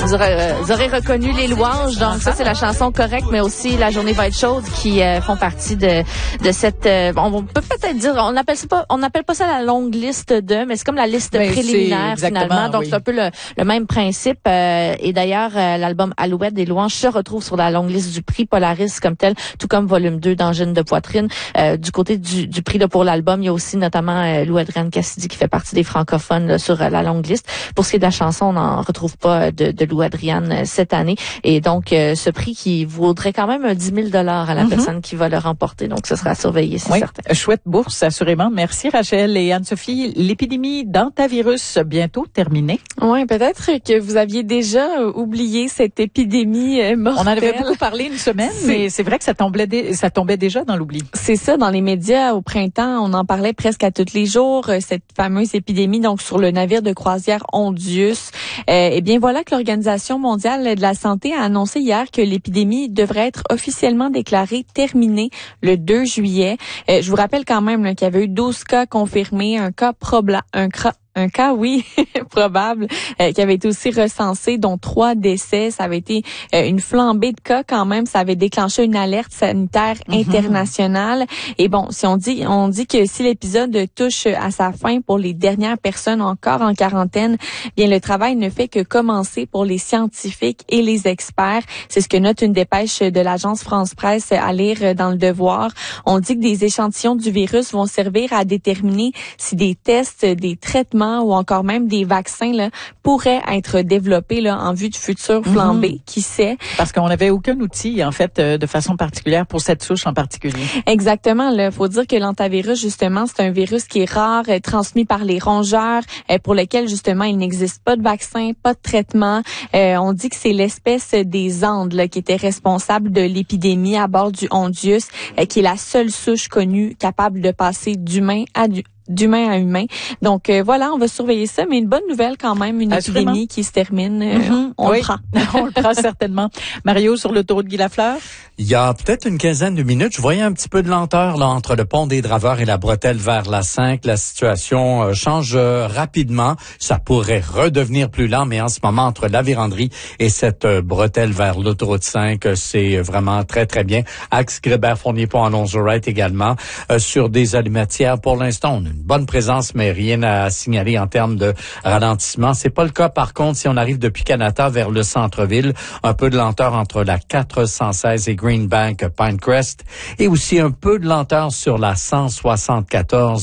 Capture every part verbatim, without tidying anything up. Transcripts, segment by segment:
Vous aurez, vous aurez reconnu les louanges. Donc ça, c'est la chanson Correcte, mais aussi La journée va être chaude qui euh, font partie de de cette. Euh, on peut peut-être dire, on appelle ça pas, on n'appelle pas ça la longue liste de, mais c'est comme la liste ben, préliminaire finalement. Donc oui. C'est un peu le, le même principe. Euh, et d'ailleurs, euh, l'album Alouette des louanges se retrouve sur la longue liste du prix Polaris comme tel, tout comme volume deux d'Angine de poitrine. Euh, du côté du, du prix là, pour l'album, il y a aussi notamment euh, Lou Adrienne Cassidy qui fait partie des francophones là, sur euh, la longue liste. Pour ce qui est de la chanson, on n'en retrouve pas de, de Lou Adrienne euh, cette année. Et donc, euh, ce prix qui vaudrait quand même dix mille dollars à la mm-hmm. personne qui va le remporter. Donc, ce sera à surveiller, c'est oui. certain. Chouette bourse, assurément. Merci, Rachel et Anne-Sophie. L'épidémie d'hantavirus bientôt terminée. Oui, peut-être que vous aviez déjà oublié cette épidémie euh, mortelle. On en avait beaucoup parlé une semaine, c'est... mais c'est vrai que ça tombait, dé... ça tombait déjà dans l'oubli. C'est ça, dans les médias au printemps, on en parlait presque à tous les jours, cette fameuse épidémie donc sur le navire de croisière Hondius. Euh, eh bien, voilà que l'Organisation mondiale de la santé a annoncé hier que l'épidémie devrait être officiellement déclarée terminée le deux juillet. Euh, je vous rappelle quand même là, qu'il y avait eu douze cas confirmés, un cas probable, un cas Un cas, oui, probable, euh, qui avait été aussi recensé, dont trois décès. Ça avait été euh, une flambée de cas quand même. Ça avait déclenché une alerte sanitaire mm-hmm. internationale. Et bon, si on dit, on dit que si l'épisode touche à sa fin pour les dernières personnes encore en quarantaine, bien le travail ne fait que commencer pour les scientifiques et les experts. C'est ce que note une dépêche de l'agence France Presse à lire dans Le Devoir. On dit que des échantillons du virus vont servir à déterminer si des tests, des traitements ou encore même des vaccins là, pourraient être développés là, en vue de futures flambées, mm-hmm. qui sait. Parce qu'on n'avait aucun outil, en fait, euh, de façon particulière pour cette souche en particulier. Exactement. Il faut dire que l'hantavirus, justement, c'est un virus qui est rare, euh, transmis par les rongeurs, euh, pour lequel, justement, il n'existe pas de vaccin, pas de traitement. Euh, on dit que c'est l'espèce des Andes là, qui était responsable de l'épidémie à bord du Hondius, euh, qui est la seule souche connue capable de passer d'humain à du d'humain à humain. Donc euh, voilà, on va surveiller ça, mais une bonne nouvelle quand même, une Assurément. épidémie qui se termine, euh, mm-hmm. on oui. le prend. On le prend certainement. Mario, sur l'autoroute Guy Lafleur? Il y a peut-être une quinzaine de minutes, je voyais un petit peu de lenteur là entre le pont des Draveurs et la bretelle vers la cinq. La situation euh, change euh, rapidement. Ça pourrait redevenir plus lent, mais en ce moment, entre la Vérandrie et cette euh, bretelle vers l'autoroute cinq, euh, c'est vraiment très, très bien. Axe Grébert-Fournier-Pont à Longeau-Wright également. Euh, sur des alimentières, pour l'instant, on a une bonne présence, mais rien à signaler en termes de ralentissement. C'est pas le cas, par contre, si on arrive depuis Canada vers le centre-ville. Un peu de lenteur entre la quatre cent seize et Greenbank, Pinecrest, et aussi un peu de lenteur sur la cent soixante-quatorze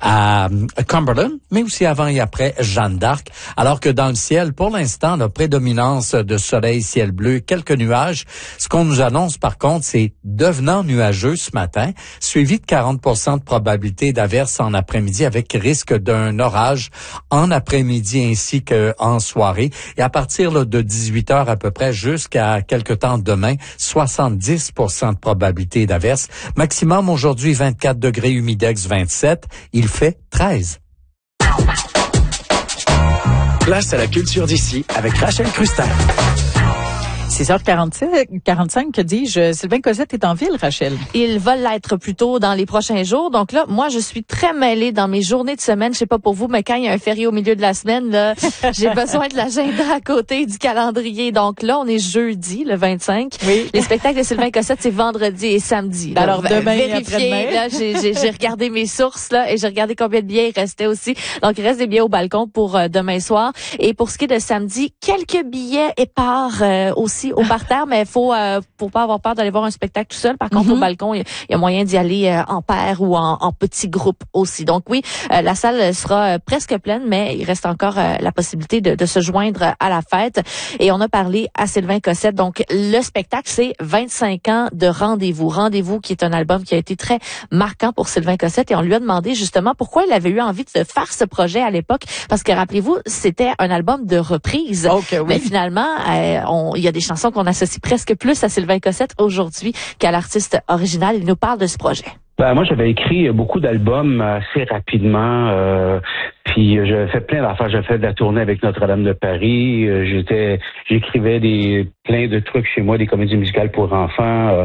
à Cumberland, mais aussi avant et après Jeanne d'Arc. Alors que dans le ciel, pour l'instant, la prédominance de soleil, ciel bleu, quelques nuages. Ce qu'on nous annonce, par contre, c'est devenant nuageux ce matin, suivi de quarante pour cent de probabilité d'averse en après-midi avec risque d'un orage en après-midi ainsi qu'en soirée. Et à partir là, de dix-huit heures à peu près jusqu'à quelque temps demain, soixante-dix pour cent de probabilité d'averse. Maximum aujourd'hui vingt-quatre degrés, humidex vingt-sept. Il fait treize. Place à la culture d'ici avec Rachel Crustal. six heures quarante-cinq, que dis-je? Sylvain Cossette est en ville, Rachel. Il va l'être plus tôt dans les prochains jours. Donc là, moi, je suis très mêlée dans mes journées de semaine. Je sais pas pour vous, mais quand il y a un férié au milieu de la semaine, là, j'ai besoin de l'agenda à côté du calendrier. Donc là, on est jeudi, le vingt-cinq. Oui. Les spectacles de Sylvain Cossette, c'est vendredi et samedi. Là. Alors demain et vérifiez, après-demain. là, j'ai, j'ai, j'ai regardé mes sources, là, et j'ai regardé combien de billets il restait aussi. Donc, il reste des billets au balcon pour euh, demain soir. Et pour ce qui est de samedi, quelques billets épars euh, aussi au parterre, mais il faut euh, faut pas avoir peur d'aller voir un spectacle tout seul. Par contre, mm-hmm. au balcon, il y, y a moyen d'y aller euh, en paire ou en, en petit groupe aussi. Donc oui, euh, la salle sera euh, presque pleine, mais il reste encore euh, la possibilité de, de se joindre à la fête. Et on a parlé à Sylvain Cossette. Donc le spectacle, c'est vingt-cinq ans de Rendez-vous. Rendez-vous, qui est un album qui a été très marquant pour Sylvain Cossette. Et on lui a demandé justement pourquoi il avait eu envie de faire ce projet à l'époque. Parce que rappelez-vous, c'était un album de reprise. Okay, oui. Mais finalement, euh, on, il y a des chansons qu'on associe presque plus à Sylvain Cossette aujourd'hui qu'à l'artiste original. Il nous parle de ce projet. Ben, moi, j'avais écrit beaucoup d'albums assez rapidement, euh, puis j'avais fait plein d'affaires. J'ai fait de la tournée avec Notre-Dame de Paris. Euh, j'étais, j'écrivais des plein de trucs chez moi, des comédies musicales pour enfants. Euh,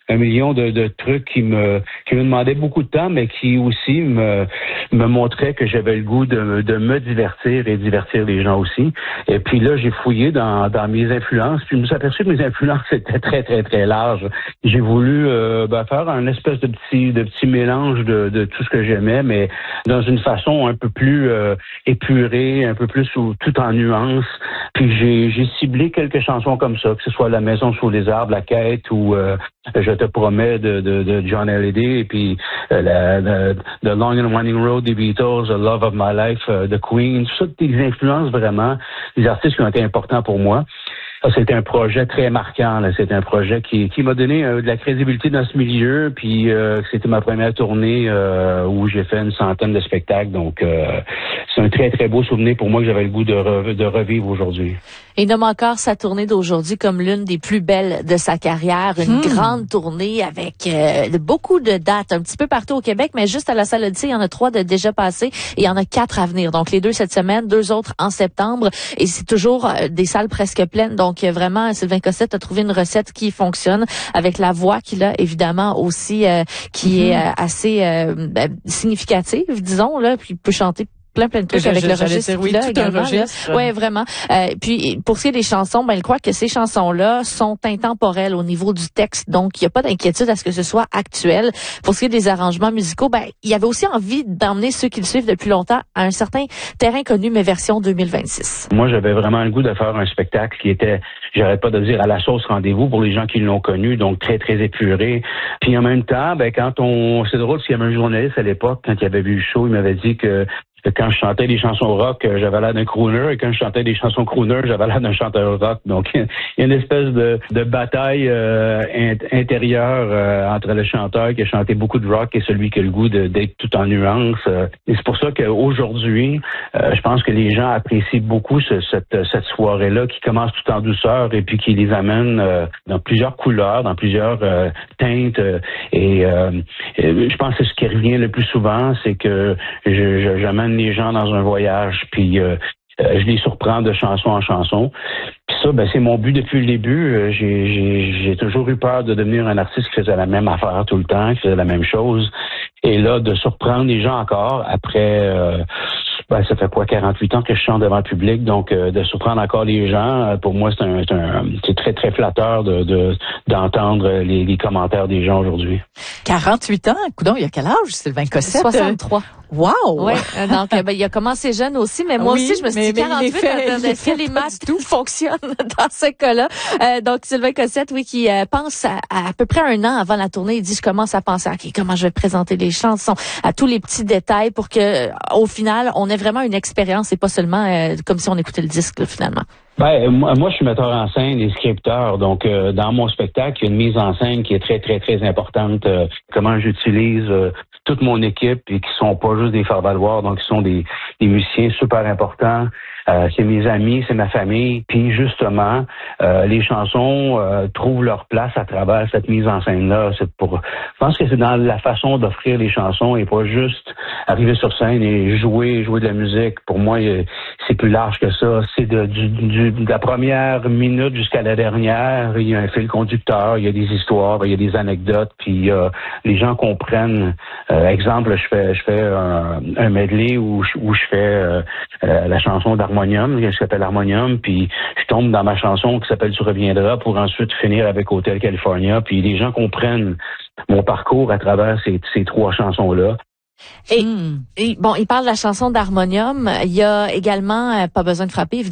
un million de, de trucs qui me qui me demandaient beaucoup de temps, mais qui aussi me me montraient que j'avais le goût de, de me divertir et divertir les gens aussi. Et puis là, j'ai fouillé dans, dans mes influences, puis je me suis aperçu que mes influences étaient très, très, très larges. J'ai voulu euh, ben, faire un espèce de petit de petit mélange de, de tout ce que j'aimais, mais dans une façon un peu plus euh, épurée, un peu plus sous, tout en nuances. Puis j'ai, j'ai ciblé quelques chansons comme ça, que ce soit La Maison sous les arbres, La Quête ou euh, Je te promets de, de, de John Hallyday, et puis euh, la, la, The Long and Winding Road des Beatles, The Love of My Life, uh, The Queen, tout ça, des influences vraiment, des artistes qui ont été importants pour moi. Ça, c'était un projet très marquant. Là. C'était un projet qui, qui m'a donné euh, de la crédibilité dans ce milieu. Puis euh, c'était ma première tournée euh, où j'ai fait une centaine de spectacles. Donc euh, c'est un très très beau souvenir pour moi que j'avais le goût de, re- de revivre aujourd'hui. Il nomme encore sa tournée d'aujourd'hui comme l'une des plus belles de sa carrière. Une Hmm. grande tournée avec euh, beaucoup de dates, un petit peu partout au Québec, mais juste à la Salle Odyssée, il y en a trois de déjà passés et il y en a quatre à venir. Donc les deux cette semaine, deux autres en septembre. Et c'est toujours euh, des salles presque pleines. Donc euh, vraiment, Sylvain Cossette a trouvé une recette qui fonctionne avec la voix qu'il a évidemment aussi, euh, qui Mm-hmm. est euh, assez euh, ben, significative, disons, là, puis il peut chanter plein plein de trucs Je- avec je- le j'allais registre dire, oui, qu'il a tout un également. registre. Oui, vraiment. Euh, puis pour ce qui est des chansons, ben je crois que ces chansons-là sont intemporelles au niveau du texte, donc il n'y a pas d'inquiétude à ce que ce soit actuel. Pour ce qui est des arrangements musicaux, ben il y avait aussi envie d'emmener ceux qui le suivent depuis longtemps à un certain terrain connu, mais version deux mille vingt-six. Moi, j'avais vraiment le goût de faire un spectacle qui était, j'arrête pas de dire, à la sauce rendez-vous pour les gens qui l'ont connu, donc très, très épuré. Puis en même temps, ben quand on... C'est drôle, s'il y avait un journaliste à l'époque, quand il avait vu le show, il m'avait dit que que quand je chantais des chansons rock, euh, j'avais l'air d'un crooner, et quand je chantais des chansons crooner, j'avais l'air d'un chanteur rock. Donc, il y a une espèce de, de bataille euh, int- intérieure euh, entre le chanteur qui a chanté beaucoup de rock et celui qui a le goût de, d'être tout en nuances. Euh, et c'est pour ça qu'aujourd'hui, euh, je pense que les gens apprécient beaucoup ce, cette, cette soirée-là qui commence tout en douceur et puis qui les amène euh, dans plusieurs couleurs, dans plusieurs euh, teintes. Euh, et, euh, et je pense que ce qui revient le plus souvent, c'est que je, je, j'amène les gens dans un voyage, puis euh, euh, je les surprends de chanson en chanson. Puis ça, ben c'est mon but depuis le début. Euh, j'ai, j'ai, j'ai toujours eu peur de devenir un artiste qui faisait la même affaire tout le temps, qui faisait la même chose. Et là, de surprendre les gens encore après... Euh, Ben, ça fait quoi, quarante-huit ans que je chante devant le public, donc euh, de surprendre encore les gens, euh, pour moi, c'est un, c'est un c'est très, très flatteur de, de d'entendre les, les commentaires des gens aujourd'hui. quarante-huit ans, coudonc, il y a quel âge, Sylvain Cossette? soixante-trois. Wow! Oui, euh, donc euh, ben, il a commencé jeune aussi, mais moi Oui, aussi, je me suis mais- dit mais il quarante-huit, est fait- attends, il est est-ce que fait les pas maths du tout. fonctionnent dans ce cas-là? Euh, donc, Sylvain Cossette, oui, qui euh, pense à, à à peu près un an avant la tournée, il dit, je commence à penser, OK, comment je vais présenter les chansons, à tous les petits détails pour que, euh, au final, on ait vraiment une expérience et pas seulement euh, comme si on écoutait le disque, là, finalement. Ben, moi, moi, je suis metteur en scène et scripteur, donc euh, dans mon spectacle, il y a une mise en scène qui est très, très, très importante. Euh, comment j'utilise euh, toute mon équipe et qui sont pas juste des faire-valoir, donc qui sont des, des musiciens super importants. Euh, c'est mes amis, c'est ma famille. Puis justement, euh, les chansons euh, trouvent leur place à travers cette mise en scène-là. C'est pour, je pense que c'est dans la façon d'offrir les chansons et pas juste arriver sur scène et jouer, jouer de la musique. Pour moi, c'est plus large que ça. C'est de, du, du, de la première minute jusqu'à la dernière. Il y a un fil conducteur, il y a des histoires, il y a des anecdotes. Puis euh, les gens comprennent. Euh, exemple, je fais, je fais un, un medley où, où je fais euh, euh, la chanson d'Harmonium, qui s'appelle Harmonium, puis je tombe dans ma chanson qui s'appelle Tu reviendras pour ensuite finir avec Hotel California, puis les gens comprennent mon parcours à travers ces, ces trois chansons-là. Et, Hmm. et bon, il parle de la chanson d'Harmonium. Il y a également, euh, pas besoin de frapper,